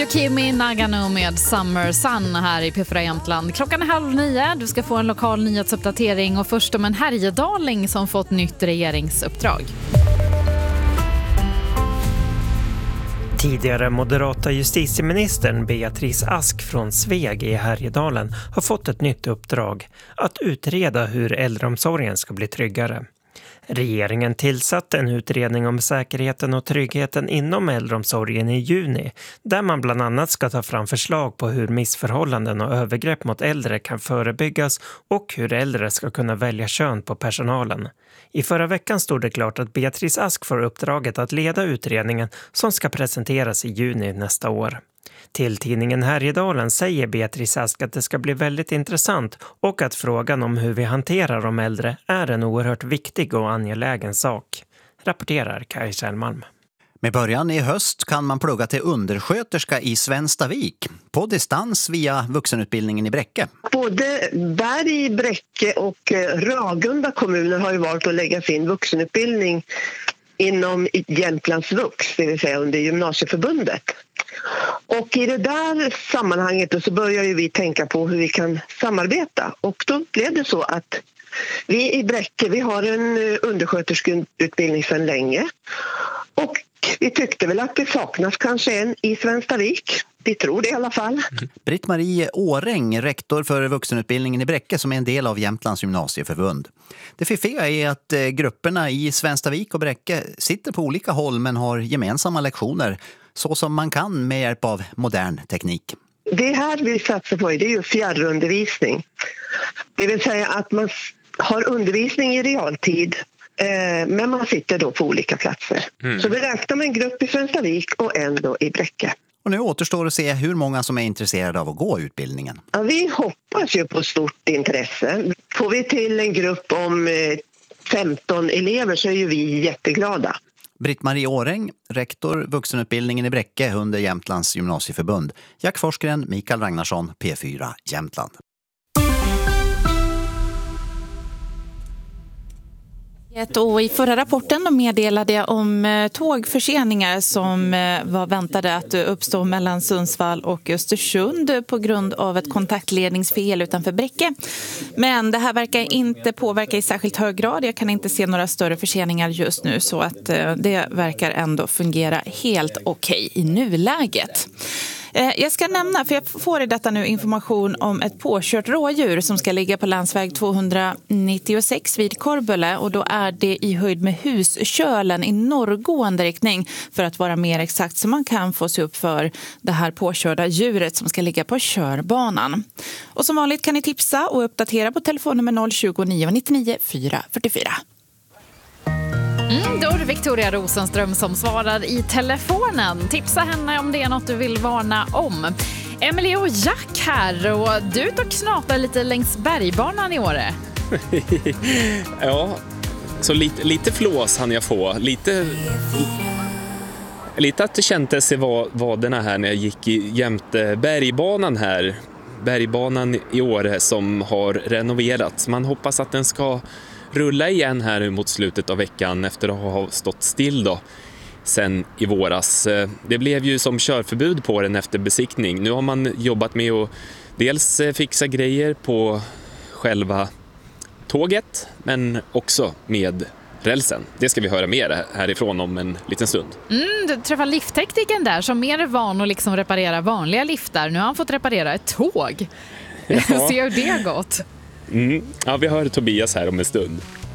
Kimi Nagano med Summer Sun här i P4 Jämtland. Klockan är 8:30. Du ska få en lokal nyhetsuppdatering och först om en härjedaling som fått nytt regeringsuppdrag. Tidigare moderata justitieministern Beatrice Ask från Sveg i Härjedalen har fått ett nytt uppdrag att utreda hur äldreomsorgen ska bli tryggare. Regeringen tillsatte en utredning om säkerheten och tryggheten inom äldreomsorgen i juni, där man bland annat ska ta fram förslag på hur missförhållanden och övergrepp mot äldre kan förebyggas och hur äldre ska kunna välja kön på personalen. I förra veckan stod det klart att Beatrice Ask får uppdraget att leda utredningen som ska presenteras i juni nästa år. Till tidningen Härjedalen säger Beatrice Ask att det ska bli väldigt intressant och att frågan om hur vi hanterar de äldre är en oerhört viktig och angelägen sak, rapporterar Kaj Kjellmalm. Med början i höst kan man plugga till undersköterska i Svenstavik på distans via vuxenutbildningen i Bräcke. Både Berg, Bräcke och Ragunda kommuner har ju valt att lägga sin vuxenutbildning inom Jämtlands Vux, det vill säga under gymnasieförbundet. Och i det där sammanhanget så börjar ju vi tänka på hur vi kan samarbeta. Och då blev det så att vi i Bräcke, vi har en undersköterskeutbildning sedan länge. Och vi tyckte väl att det saknas kanske en i Svenstavik. Vi tror det i alla fall. Britt-Marie Åräng, rektor för vuxenutbildningen i Bräcke som är en del av Jämtlands gymnasieförbund. Det fiffiga är att grupperna i Svenstavik och Bräcke sitter på olika håll men har gemensamma lektioner så som man kan med hjälp av modern teknik. Det här vi satsar på det är ju fjärrundervisning. Det vill säga att man har undervisning i realtid men man sitter då på olika platser. Så vi räknar med en grupp i Svenstavik och en då i Bräcke. Och nu återstår att se hur många som är intresserade av att gå utbildningen. Ja, vi hoppas ju på stort intresse. Får vi till en grupp om 15 elever så är ju vi jätteglada. Britt-Marie Åräng, rektor vuxenutbildningen i Bräcke under Jämtlands gymnasieförbund. Jack Forsgren, Mikael Ragnarsson, P4 Jämtland. Och i förra rapporten meddelade jag om tågförseningar som var väntade att uppstå mellan Sundsvall och Östersund på grund av ett kontaktledningsfel utanför Bräcke. Men det här verkar inte påverka i särskilt hög grad. Jag kan inte se några större förseningar just nu så att det verkar ändå fungera helt okej i nuläget. Jag ska nämna, för jag får i detta nu information om ett påkört rådjur som ska ligga på landsväg 296 vid Korböle och då är det i höjd med Huskölen i norrgående riktning för att vara mer exakt så man kan få se upp för det här påkörda djuret som ska ligga på körbanan. Och som vanligt kan ni tipsa och uppdatera på telefonnummer 029 99 444. Då är det Victoria Rosenström som svarar i telefonen. Tipsa henne om det är något du vill varna om. Emily och Jack här och du ute och knatar lite längs bergbanan i Åre. Ja, så lite flås hann jag få. Lite att det kändes i vaderna här när jag gick jämte bergbanan här. Bergbanan i Åre som har renoverats. Man hoppas att den ska rulla igen här mot slutet av veckan efter att ha stått still då sen i våras. Det blev ju som körförbud på den efter besiktning. Nu har man jobbat med att dels fixa grejer på själva tåget men också med rälsen. Det ska vi höra mer härifrån om en liten stund. Du träffar liftteknikern där som mer är van att liksom reparera vanliga liftar. Nu har han fått reparera ett tåg. Ja. Se hur det har gått. Ja, vi hör Tobias här om en stund.